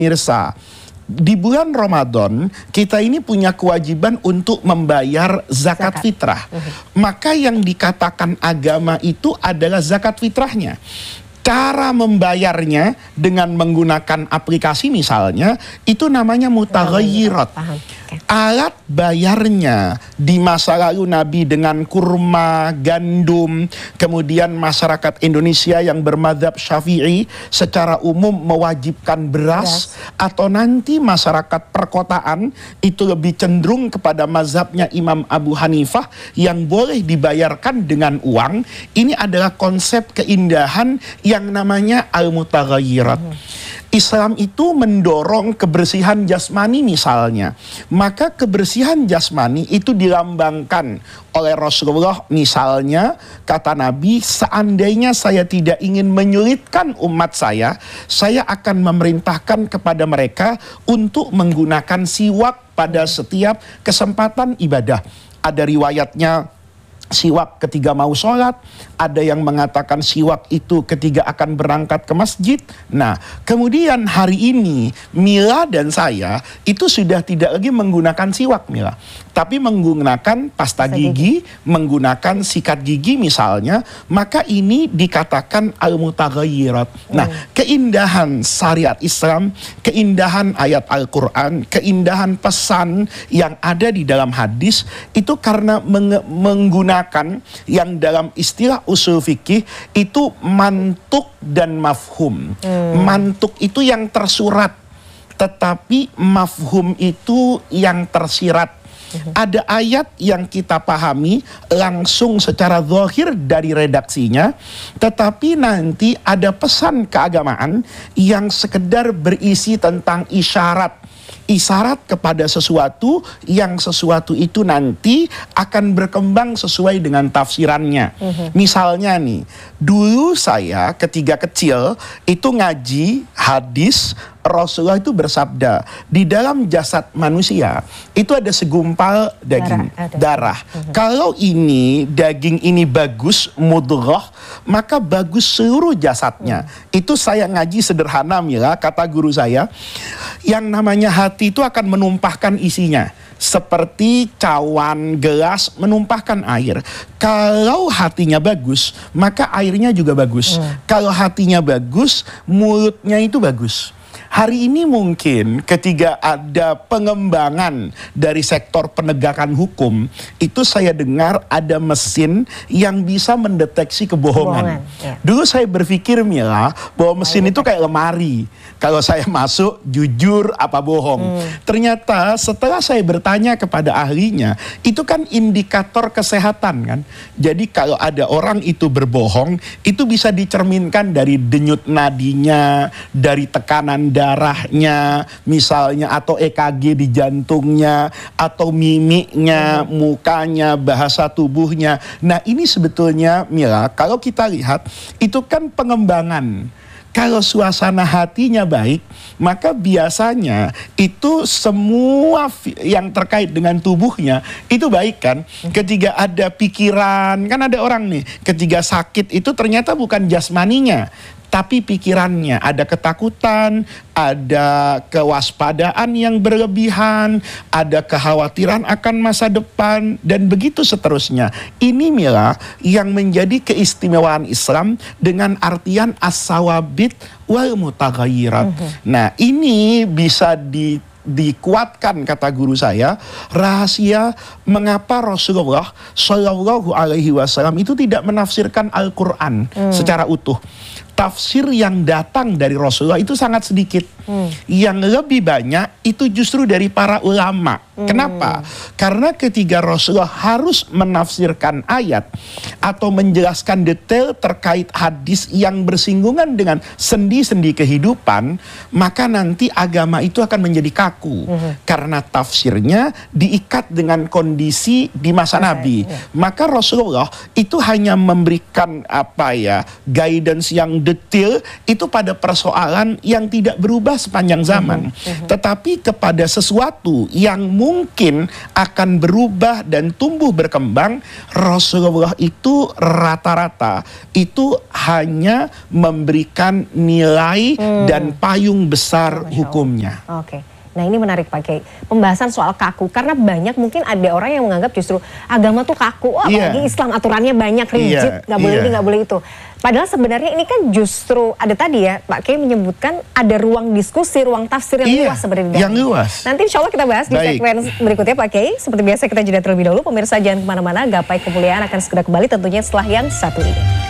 Mirsa, di bulan Ramadan kita ini punya kewajiban untuk membayar zakat fitrah. Maka yang dikatakan agama itu adalah zakat fitrahnya. Cara membayarnya dengan menggunakan aplikasi misalnya, itu namanya mutaghayyirat. Alat bayarnya di masa lalu Nabi dengan kurma, gandum, kemudian masyarakat Indonesia yang bermadzhab Syafi'i secara umum mewajibkan beras, atau nanti masyarakat perkotaan itu lebih cenderung kepada mazhabnya Imam Abu Hanifah yang boleh dibayarkan dengan uang. Ini adalah konsep keindahan yang namanya al-mutaghayyirat. Islam itu mendorong kebersihan jasmani misalnya. Maka kebersihan jasmani itu dilambangkan oleh Rasulullah. Misalnya kata Nabi, seandainya saya tidak ingin menyulitkan umat saya akan memerintahkan kepada mereka untuk menggunakan siwak pada setiap kesempatan ibadah. Ada riwayatnya siwak ketika mau sholat, ada yang mengatakan siwak itu ketika akan berangkat ke masjid. Nah, kemudian hari ini Mila dan saya itu sudah tidak lagi menggunakan siwak, Mila, tapi menggunakan pasta gigi, menggunakan sikat gigi misalnya. Maka ini dikatakan al-mutaghayyirat. Nah, keindahan syariat Islam, keindahan ayat Al-Quran, keindahan pesan yang ada di dalam hadis itu karena menggunakan yang dalam istilah usul fikih itu mantuk dan mafhum. Mantuk itu yang tersurat, tetapi mafhum itu yang tersirat. Ada ayat yang kita pahami langsung secara zahir dari redaksinya, tetapi nanti ada pesan keagamaan yang sekedar berisi tentang isyarat kepada sesuatu, yang sesuatu itu nanti akan berkembang sesuai dengan tafsirannya. Misalnya nih, dulu saya ketika kecil itu ngaji hadis Rasulullah itu bersabda, di dalam jasad manusia itu ada segumpal daging, darah. Kalau ini daging ini bagus, mudghah, maka bagus seluruh jasadnya. Itu saya ngaji sederhana, Mila, kata guru saya, yang namanya hati itu akan menumpahkan isinya. Seperti cawan gelas menumpahkan air. Kalau hatinya bagus, maka airnya juga bagus. Kalau hatinya bagus, mulutnya itu bagus. Hari ini mungkin ketika ada pengembangan dari sektor penegakan hukum, itu saya dengar ada mesin yang bisa mendeteksi kebohongan. Dulu saya berpikir, Mila, bahwa mesin itu kayak lemari. Kalau saya masuk, jujur apa bohong. Ternyata setelah saya bertanya kepada ahlinya, itu kan indikator kesehatan kan. Jadi kalau ada orang itu berbohong, itu bisa dicerminkan dari denyut nadinya, dari tekanan darahnya misalnya, atau EKG di jantungnya, atau mimiknya, mukanya, bahasa tubuhnya. Nah, ini sebetulnya, Mila, kalau kita lihat itu kan pengembangan. Kalau suasana hatinya baik, maka biasanya itu semua yang terkait dengan tubuhnya itu baik kan. Ketika ada pikiran, kan ada orang nih ketika sakit itu ternyata bukan jasmaninya, tapi pikirannya, ada ketakutan, ada kewaspadaan yang berlebihan, ada kekhawatiran akan masa depan, dan begitu seterusnya. Ini, Mila, yang menjadi keistimewaan Islam dengan artian as-sawabit wal mutaghayyirat. Nah, ini bisa dikuatkan, kata guru saya, rahasia mengapa Rasulullah Shallallahu Alaihi Wasallam itu tidak menafsirkan Al-Quran secara utuh. Tafsir yang datang dari Rasulullah itu sangat sedikit. Yang lebih banyak itu justru dari para ulama. Kenapa? Karena ketika Rasulullah harus menafsirkan ayat atau menjelaskan detail terkait hadis yang bersinggungan dengan sendi-sendi kehidupan, maka nanti agama itu akan menjadi kaku. Karena tafsirnya diikat dengan kondisi di masa Nabi. Maka Rasulullah itu hanya memberikan guidance yang detail itu pada persoalan yang tidak berubah berubah sepanjang zaman. Tetapi kepada sesuatu yang mungkin akan berubah dan tumbuh berkembang, Rasulullah itu rata-rata itu hanya memberikan nilai dan payung besar hukumnya. Oke. Nah ini menarik Pak Kiai, pembahasan soal kaku, karena banyak mungkin ada orang yang menganggap justru agama tuh kaku, apalagi Islam aturannya banyak, rigid, nggak boleh ini, nggak boleh itu. Padahal sebenarnya ini kan justru ada tadi ya Pak Kiai menyebutkan ada ruang diskusi, ruang tafsir yang luas sebenarnya. Yang luas. Nanti insya Allah kita bahas di segmen berikutnya Pak Kiai. Seperti biasa kita jeda terlebih dahulu, pemirsa jangan kemana-mana, gapai kemuliaan akan segera kembali tentunya setelah yang satu ini.